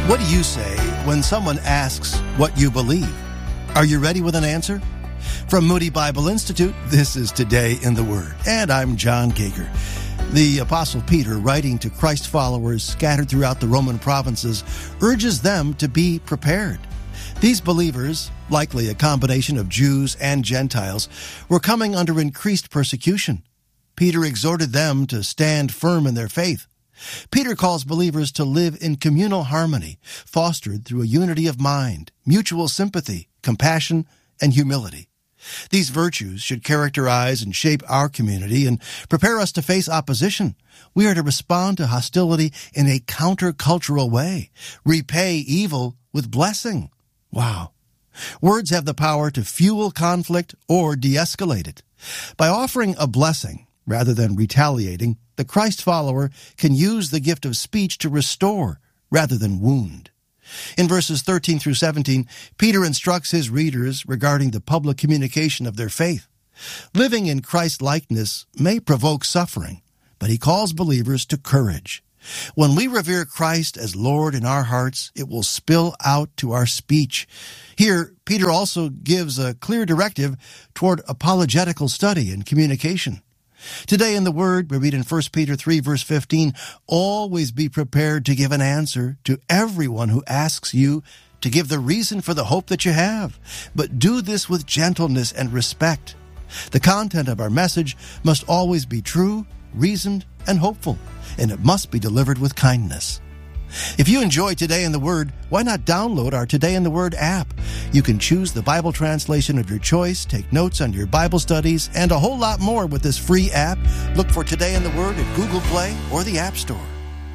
What do you say when someone asks what you believe? Are you ready with an answer? From Moody Bible Institute, this is Today in the Word, and I'm John Gager. The Apostle Peter, writing to Christ followers scattered throughout the Roman provinces, urges them to be prepared. These believers, likely a combination of Jews and Gentiles, were coming under increased persecution. Peter exhorted them to stand firm in their faith. Peter calls believers to live in communal harmony, fostered through a unity of mind, mutual sympathy, compassion, and humility. These virtues should characterize and shape our community and prepare us to face opposition. We are to respond to hostility in a countercultural way, repay evil with blessing. Wow. Words have the power to fuel conflict or de-escalate it. By offering a blessing rather than retaliating, the Christ follower can use the gift of speech to restore rather than wound. In verses 13 through 17, Peter instructs his readers regarding the public communication of their faith. Living in Christ-likeness may provoke suffering, but he calls believers to courage. When we revere Christ as Lord in our hearts, it will spill out to our speech. Here, Peter also gives a clear directive toward apologetical study and communication. Today in the Word, we read in 1 Peter 3, verse 15, "Always be prepared to give an answer to everyone who asks you to give the reason for the hope that you have, but do this with gentleness and respect." The content of our message must always be true, reasoned, and hopeful, and it must be delivered with kindness. If you enjoy Today in the Word, why not download our Today in the Word app? You can choose the Bible translation of your choice, take notes on your Bible studies, and a whole lot more with this free app. Look for Today in the Word at Google Play or the App Store.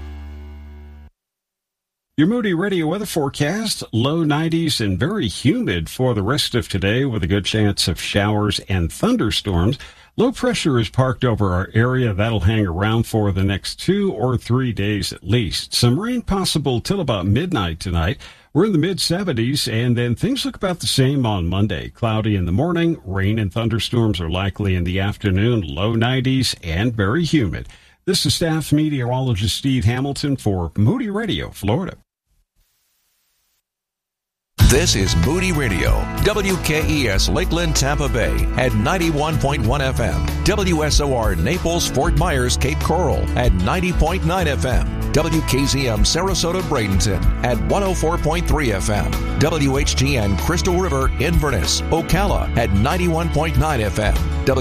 Your Moody Radio weather forecast, low 90s and very humid for the rest of today with a good chance of showers and thunderstorms. Low pressure is parked over our area. That'll hang around for the next 2 or 3 days at least. Some rain possible till about midnight tonight. We're in the mid-70s, and then things look about the same on Monday. Cloudy in the morning, rain and thunderstorms are likely in the afternoon, low 90s, and very humid. This is staff meteorologist Steve Hamilton for Moody Radio, Florida. This is Moody Radio, WKES Lakeland, Tampa Bay at 91.1 FM, WSOR Naples, Fort Myers, Cape Coral at 90.9 FM, WKZM Sarasota, Bradenton at 104.3 FM, WHTN Crystal River, Inverness, Ocala at 91.9 FM,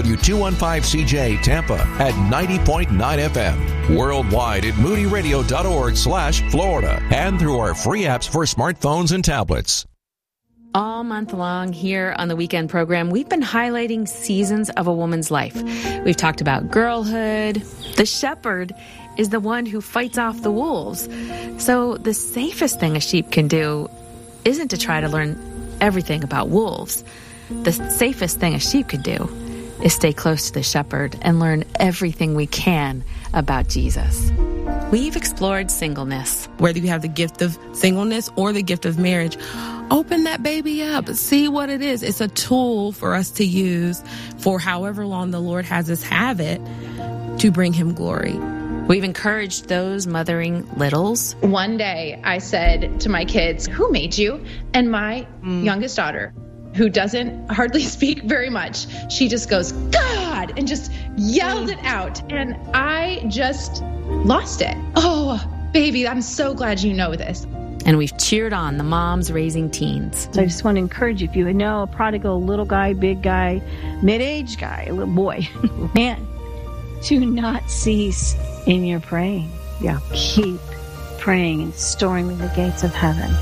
W215CJ Tampa at 90.9 FM, worldwide at moodyradio.org/Florida, and through our free apps for smartphones and tablets. All month long here on the weekend program, we've been highlighting seasons of a woman's life. We've talked about girlhood. The shepherd is the one who fights off the wolves. So the safest thing a sheep can do isn't to try to learn everything about wolves. The safest thing a sheep could do is stay close to the shepherd and learn everything we can about Jesus. We've explored singleness. Whether you have the gift of singleness or the gift of marriage, open that baby up. See what it is. It's a tool for us to use for however long the Lord has us have it to bring him glory. We've encouraged those mothering littles. One day I said to my kids, "Who made you?" And my youngest daughter, who doesn't hardly speak very much, she just goes, "God," and just yelled it out. And I just lost it. Oh, baby, I'm so glad you know this. And we've cheered on the moms raising teens. So I just want to encourage you, if you know a prodigal, little guy, big guy, mid-age guy, a little boy, man, do not cease in your praying. Yeah, keep praying and storing in the gates of heaven.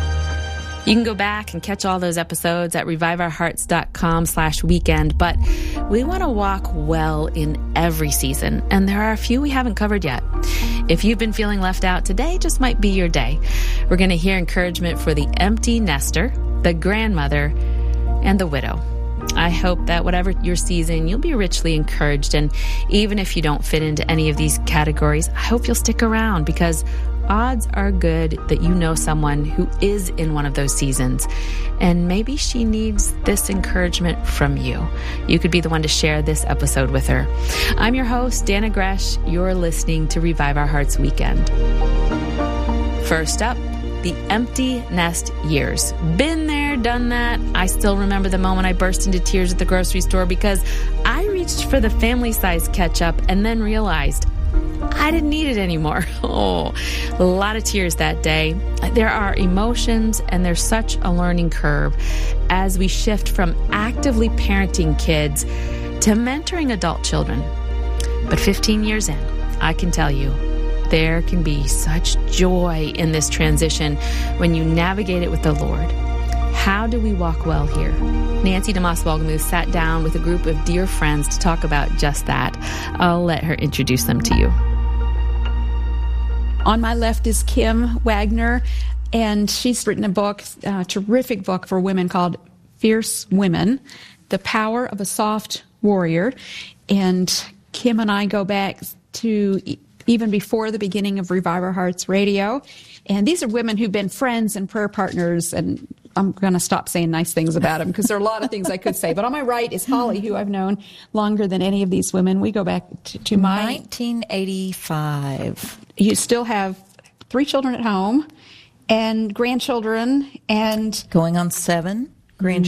You can go back and catch all those episodes at reviveourhearts.com/weekend, but we want to walk well in every season, and there are a few we haven't covered yet. If you've been feeling left out, today just might be your day. We're going to hear encouragement for the empty nester, the grandmother, and the widow. I hope that whatever your season, you'll be richly encouraged, and even if you don't fit into any of these categories, I hope you'll stick around, because odds are good that you know someone who is in one of those seasons, and maybe she needs this encouragement from you. You could be the one to share this episode with her. I'm your host, Dana Gresh. You're listening to Revive Our Hearts Weekend. First up, the empty nest years. Been there, done that. I still remember the moment I burst into tears at the grocery store because I reached for the family-size ketchup and then realized I didn't need it anymore. Oh, a lot of tears that day. There are emotions, and there's such a learning curve as we shift from actively parenting kids to mentoring adult children. But 15 years in, I can tell you, there can be such joy in this transition when you navigate it with the Lord. How do we walk well here? Nancy DeMoss Wolgemuth sat down with a group of dear friends to talk about just that. I'll let her introduce them to you. On my left is Kim Wagner, and she's written a book, a terrific book for women called Fierce Women, The Power of a Soft Warrior. And Kim and I go back to even before the beginning of Revive Our Hearts Radio. And these are women who've been friends and prayer partners, and I'm going to stop saying nice things about them because there are a lot of things I could say. But on my right is Holly, who I've known longer than any of these women. We go back to my 1985. You still have 3 children at home and grandchildren and going on 7 grandchildren.